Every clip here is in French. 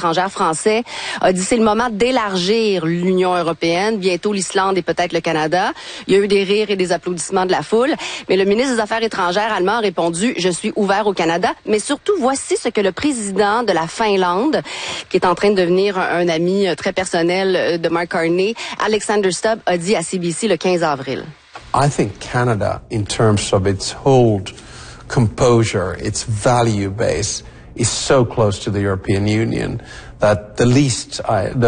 étrangères français a dit c'est le moment d'élargir l'Union européenne, bientôt l'Islande et peut-être le Canada. Il y a eu des rires et des applaudissements de la foule, mais le ministre des Affaires étrangères allemand a répondu « Je suis ouvert au Canada », mais surtout, voici ce que le président de la Finlande, qui est en train de devenir un ami très personnel de Mark Carney, Alexander Stubb, a dit à CBC le 15 avril. I think Canada, in terms of its whole composure, its value base, is so close to the European Union that the least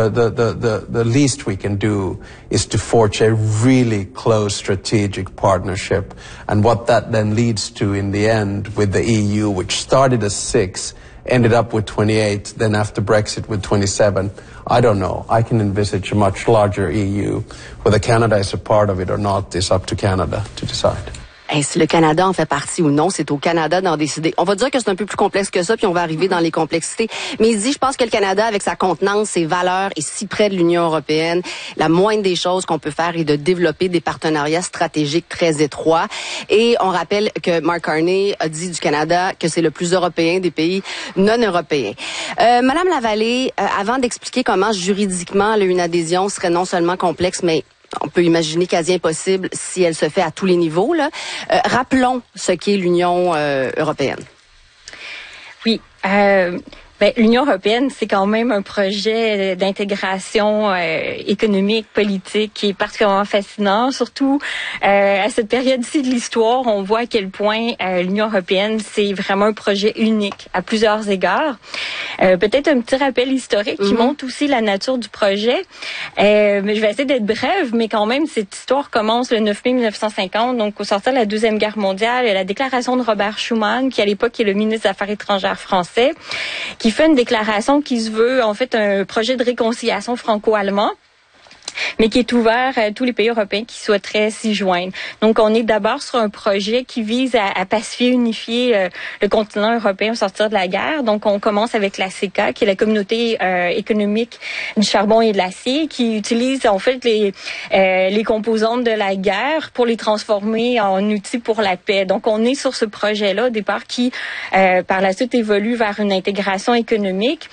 we can do is to forge a really close strategic partnership. And what that then leads to in the end with the EU, which started as 6, ended up with 28, then after Brexit with 27. I don't know. I can envisage a much larger EU. Whether Canada is a part of it or not is up to Canada to decide. Hey, si le Canada en fait partie ou non, c'est au Canada d'en décider. On va dire que c'est un peu plus complexe que ça, puis on va arriver dans les complexités. Mais il dit, je pense que le Canada, avec sa contenance, ses valeurs, est si près de l'Union européenne. La moindre des choses qu'on peut faire est de développer des partenariats stratégiques très étroits. Et on rappelle que Mark Carney a dit du Canada que c'est le plus européen des pays non européens. Madame Lavallée, avant d'expliquer comment juridiquement une adhésion serait non seulement complexe, mais on peut imaginer quasi impossible si elle se fait à tous les niveaux, là. Rappelons ce qu'est l'Union européenne. Oui. L'Union européenne, c'est quand même un projet d'intégration économique, politique qui est particulièrement fascinant. Surtout à cette période-ci de l'histoire, on voit à quel point l'Union européenne, c'est vraiment un projet unique à plusieurs égards. Peut-être un petit rappel historique qui montre aussi la nature du projet. Mais je vais essayer d'être brève, mais quand même, cette histoire commence le 9 mai 1950, donc au sortir de la Deuxième Guerre mondiale. Il y a la déclaration de Robert Schuman, qui à l'époque est le ministre des Affaires étrangères français, qui fait une déclaration qui se veut en fait un projet de réconciliation franco-allemand, mais qui est ouvert à tous les pays européens qui souhaiteraient s'y joindre. Donc, on est d'abord sur un projet qui vise à pacifier, unifier le continent européen au sortir de la guerre. Donc, on commence avec la CECA, qui est la communauté économique du charbon et de l'acier, qui utilise en fait les composantes de la guerre pour les transformer en outils pour la paix. Donc, on est sur ce projet-là au départ qui, par la suite, évolue vers une intégration économique.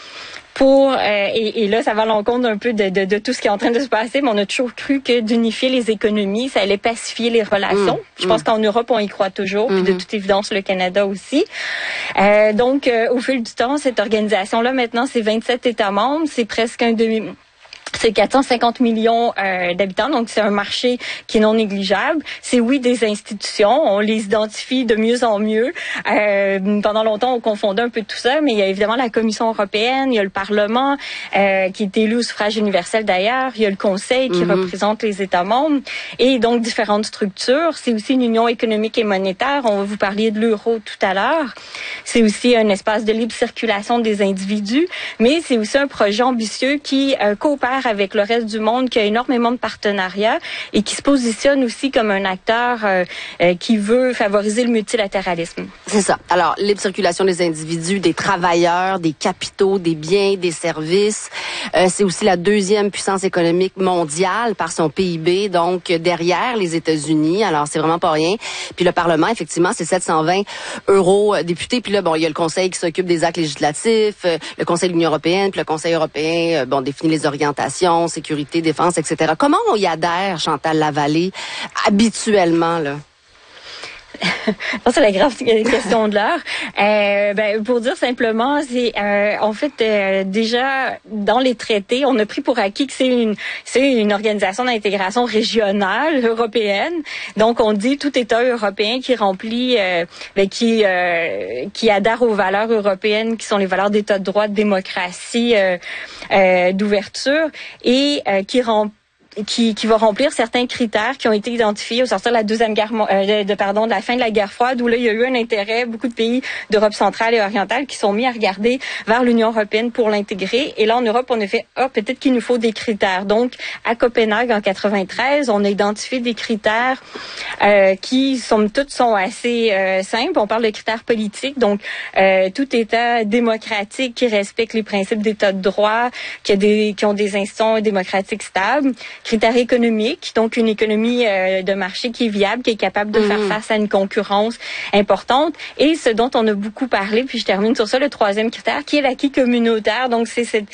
Et là, ça va à l'encontre un peu de tout ce qui est en train de se passer, mais on a toujours cru que d'unifier les économies, ça allait pacifier les relations. Je pense qu'en Europe, on y croit toujours, puis de toute évidence, le Canada aussi. Donc, au fil du temps, cette organisation-là, maintenant, c'est 27 États membres, c'est presque c'est 450 millions d'habitants, donc c'est un marché qui est non négligeable. C'est des institutions, on les identifie de mieux en mieux. Pendant longtemps, on confondait un peu tout ça, mais il y a évidemment la Commission européenne, il y a le Parlement qui est élu au suffrage universel d'ailleurs, il y a le Conseil qui représente les États membres, et donc différentes structures. C'est aussi une union économique et monétaire, on va vous parler de l'euro tout à l'heure. C'est aussi un espace de libre circulation des individus, mais c'est aussi un projet ambitieux qui coopère avec le reste du monde, qui a énormément de partenariats et qui se positionne aussi comme un acteur qui veut favoriser le multilatéralisme. C'est ça. Alors, libre circulation des individus, des travailleurs, des capitaux, des biens, des services. C'est aussi la deuxième puissance économique mondiale par son PIB, donc derrière les États-Unis. Alors, c'est vraiment pas rien. Puis le Parlement, effectivement, c'est 720 eurodéputés. Puis là, il y a le Conseil qui s'occupe des actes législatifs, le Conseil de l'Union européenne, puis le Conseil européen, définit les orientations, sécurité, défense, etc. Comment on y adhère, Chantal Lavallée, habituellement, là? C'est la grave question de l'heure. Pour dire simplement, c'est en fait déjà dans les traités, on a pris pour acquis que c'est une organisation d'intégration régionale européenne. Donc on dit tout État européen qui remplit, qui adhère aux valeurs européennes, qui sont les valeurs d'État de droit, de démocratie, d'ouverture, et qui va remplir certains critères qui ont été identifiés au sortir de la de la fin de la guerre froide, où là il y a eu un intérêt, beaucoup de pays d'Europe centrale et orientale qui sont mis à regarder vers l'Union européenne pour l'intégrer. Et là en Europe, on a fait peut-être qu'il nous faut des critères. Donc à Copenhague en 93, on a identifié des critères qui somme toute sont assez simples. On parle de critères politiques, donc tout État démocratique qui respecte les principes d'État de droit, qui ont des institutions démocratiques stables. Critères économiques, donc une économie de marché qui est viable, qui est capable de faire face à une concurrence importante. Et ce dont on a beaucoup parlé, puis je termine sur ça, le troisième critère, qui est l'acquis communautaire. Donc c'est cette